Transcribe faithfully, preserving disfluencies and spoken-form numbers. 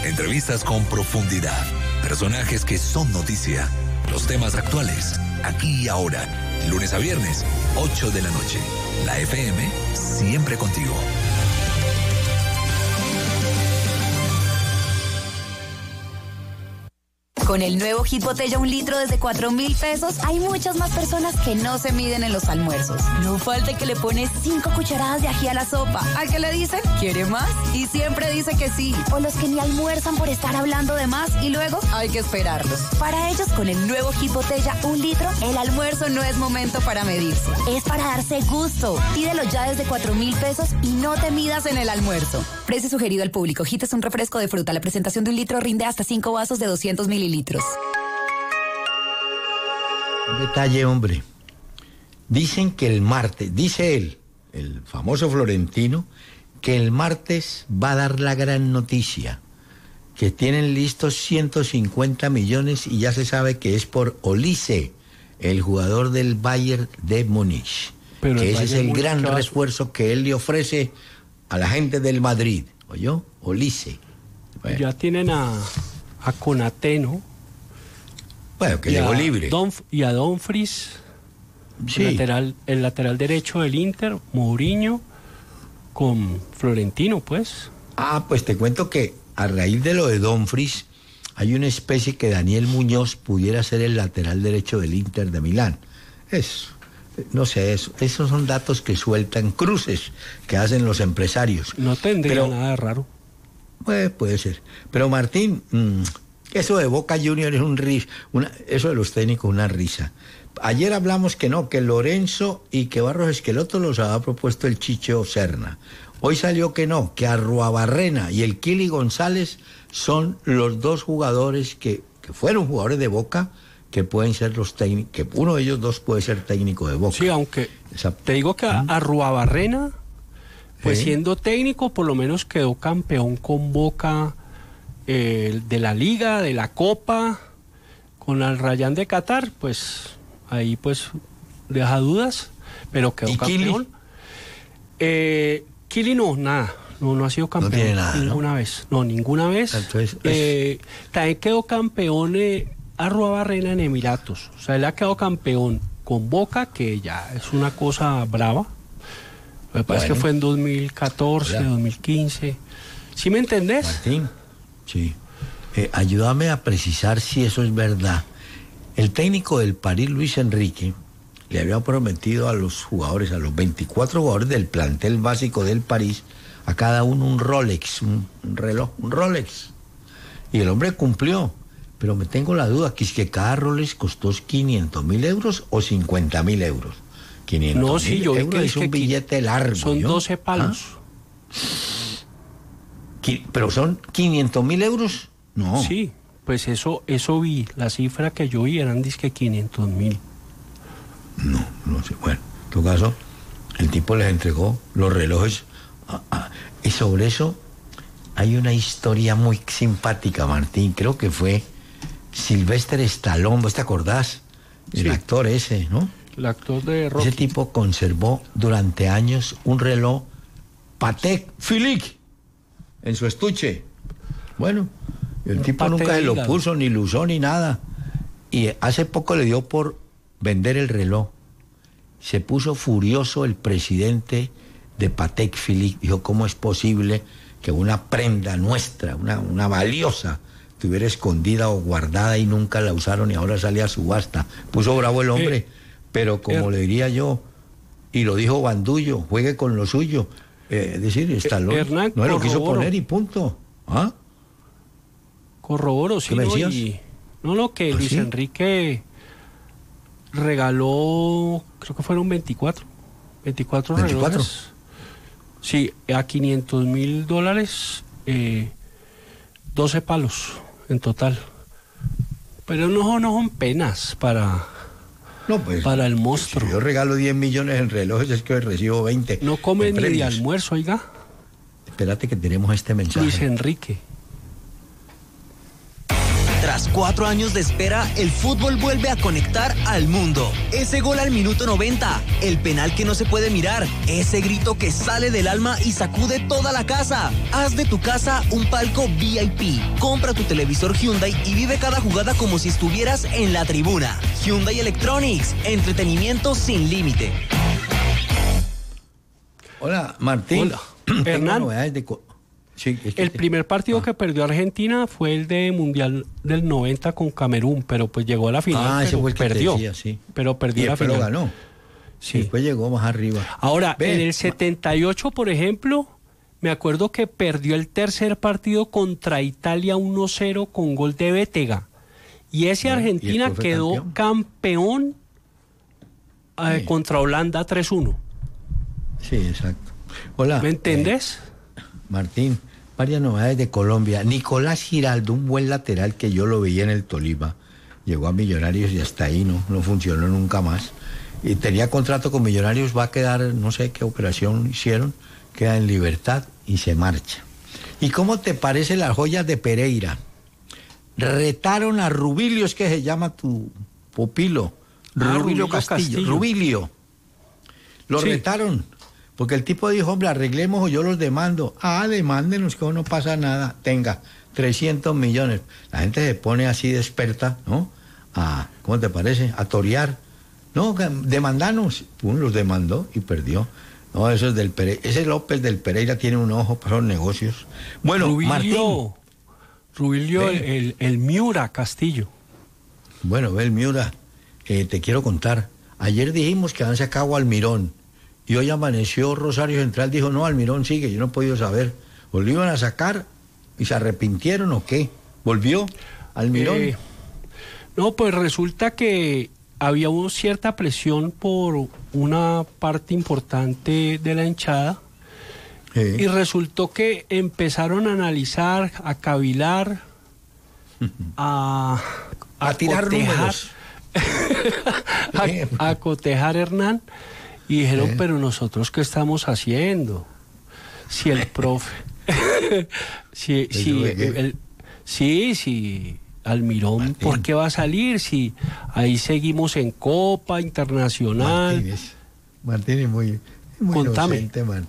Entrevistas con profundidad. Personajes que son noticia. Los temas actuales, aquí y ahora. Lunes a viernes, ocho de la noche. La F M, siempre contigo. Con el nuevo Hit Botella un litro desde cuatro mil pesos, hay muchas más personas que no se miden en los almuerzos. No falta que le pones cinco cucharadas de ají a la sopa. ¿Al que le dicen? ¿Quiere más? Y siempre dice que sí. O los que ni almuerzan por estar hablando de más y luego hay que esperarlos. Para ellos, con el nuevo Hit Botella un litro, el almuerzo no es momento para medirse. Es para darse gusto. Pídelo ya desde cuatro mil pesos y no te midas en el almuerzo. Precio sugerido al público. Hit es un refresco de fruta. La presentación de un litro rinde hasta cinco vasos de doscientos mililitros. Un detalle, hombre. Dicen que el martes, dice él, el famoso Florentino, que el martes va a dar la gran noticia, que tienen listos ciento cincuenta millones y ya se sabe que es por Olise, el jugador del Bayern de Múnich. Pero que ese es el gran refuerzo que él le ofrece a la gente del Madrid. ¿Oyó? Olise. Bueno. Ya tienen a, a Konaté, ¿no? Bueno, que llegó libre. Donf- y a Dumfries, sí. el, lateral, el lateral derecho del Inter, Mourinho, con Florentino, pues. Ah, pues te cuento que a raíz de lo de Dumfries, hay una especie que Daniel Muñoz pudiera ser el lateral derecho del Inter de Milán. Es, no sé, eso, esos son datos que sueltan, cruces que hacen los empresarios. No tendría Pero, nada de raro. Pues puede ser. Pero Martín... Mmm, eso de Boca Juniors es un ris, una, eso de los técnicos una risa. Ayer hablamos que no, que Lorenzo y que Barros Esqueloto los había propuesto el Chicho Serna. Hoy salió que no, que Arruabarrena y el Kili González son los dos jugadores que, que fueron jugadores de Boca, que pueden ser los técnicos, que uno de ellos dos puede ser técnico de Boca. Sí, aunque Esa, te digo que ¿Mm? Arruabarrena, pues ¿Eh? siendo técnico, por lo menos quedó campeón con Boca. Eh, de la Liga, de la Copa, con Al Rayyan de Qatar, pues ahí pues deja dudas, pero quedó ¿Y campeón. Kili? Eh, Kili no, nada, no, no ha sido campeón no tiene nada, ninguna ¿no? vez, no, ninguna vez. Entonces, eh, es... También quedó campeón eh, Arruabarrena en Emiratos, o sea, él ha quedado campeón con Boca, que ya es una cosa brava. Me parece bueno. que fue en dos mil catorce, Hola. dos mil quince. ¿Sí me entendés? Martín. Sí. Eh, ayúdame a precisar si eso es verdad. El técnico del París, Luis Enrique, le había prometido a los jugadores, a los veinticuatro jugadores del plantel básico del París, a cada uno un Rolex, un, un reloj, un Rolex. Y el hombre cumplió. Pero me tengo la duda, que es que cada Rolex costó quinientos mil euros o cincuenta mil euros. quinientos no, sí, yo euros que es un que billete largo. Son ¿yo? doce palos. ¿Ah? ¿Pero son quinientos mil euros? No. Sí, pues eso eso vi. La cifra que yo vi eran disque quinientos mil. No, no sé. Bueno, en todo caso, el tipo les entregó los relojes. Ah, ah, y sobre eso hay una historia muy simpática, Martín. Creo que fue Sylvester Stallone, ¿vos te acordás? El sí. actor ese, ¿no? El actor de Rocky. Ese tipo conservó durante años un reloj Patek Philippe en su estuche. Bueno, el tipo nunca se lo puso, ni lo usó, ni nada. Y hace poco le dio por vender el reloj. Se puso furioso el presidente de Patek Philippe. Dijo, ¿cómo es posible que una prenda nuestra, una, una valiosa, estuviera escondida o guardada y nunca la usaron y ahora sale a subasta? Puso bravo el hombre, eh, pero como eh, le diría yo, y lo dijo Bandullo, juegue con lo suyo. Eh, es decir, Stallone Hernán, no lo quiso poner y punto. ¿Ah? Corroboro, sí, ¿Qué me no, decías? y, no, no, que ¿Ah, Luis sí? Enrique regaló, creo que fueron veinticuatro, veinticuatro, ¿veinticuatro? relojes. Sí, a quinientos mil dólares, eh, doce palos en total. Pero no, no son penas para, no, pues, para el monstruo. Si yo regalo diez millones en relojes, es que recibo veinte. No come ni de almuerzo, oiga. Espérate que tenemos este mensaje. Luis Enrique. Tras cuatro años de espera, el fútbol vuelve a conectar al mundo. Ese gol al minuto noventa, el penal que no se puede mirar, ese grito que sale del alma y sacude toda la casa. Haz de tu casa un palco V I P. Compra tu televisor Hyundai y vive cada jugada como si estuvieras en la tribuna. Hyundai Electronics, entretenimiento sin límite. Hola, Martín. Hola. Hernán. De co- sí, es que El te- primer partido ah. que perdió Argentina fue el de Mundial del noventa con Camerún, pero pues llegó a la final, Ah, ese pero fue el que te perdió. decía, sí. Pero perdió Y la después final. lo ganó. Sí. Después llegó más arriba. Ahora, Ve, en el ma- setenta y ocho, por ejemplo, me acuerdo que perdió el tercer partido contra Italia uno cero con gol de Bétega. Y ese Bueno, y Argentina después fue quedó campeón. campeón, eh, Sí. contra Holanda tres uno. Sí, exacto. Hola. ¿Me entendés? eh, Martín, varias novedades de Colombia. Nicolás Giraldo, un buen lateral que yo lo veía en el Tolima, llegó a Millonarios y hasta ahí no, no funcionó nunca más. Y tenía contrato con Millonarios, va a quedar, no sé qué operación hicieron, queda en libertad y se marcha. ¿Y cómo te parece las joyas de Pereira? Retaron a Rubilio, es que se llama tu pupilo, Ah, Rubilio, Rubilio Castillo, Castillo. Rubilio. Lo Sí. retaron, porque el tipo dijo, hombre, arreglemos o yo los demando. Ah, demándenos, que no pasa nada. Tenga, trescientos millones. La gente se pone así de experta, ¿no? A, ¿cómo te parece? A torear. No, que demandanos. Pum, los demandó y perdió. No, eso es del Pereira. Ese López del Pereira tiene un ojo para los negocios. Bueno, Rubilio, Martín. Rubilio, Ven. el, el, el Miura Castillo. Bueno, Bel Miura, eh, te quiero contar. Ayer dijimos que han sacado a Almirón. Y hoy amaneció Rosario Central, dijo, no, Almirón sigue, yo no he podido saber. ¿O lo iban a sacar y se arrepintieron o qué? ¿Volvió Almirón? Eh, no, pues resulta que había una cierta presión por una parte importante de la hinchada Sí. y resultó que empezaron a analizar, a cavilar, a, A tirar cotejar, números. a, a cotejar a Hernán y dijeron, Sí. pero nosotros qué estamos haciendo si el profe si, ¿Eso si de qué? el- sí, sí Almirón, Martín. ¿por qué va a salir si ahí seguimos en Copa Internacional? Martín es, Martín es muy, muy Contame. inocente, Martín.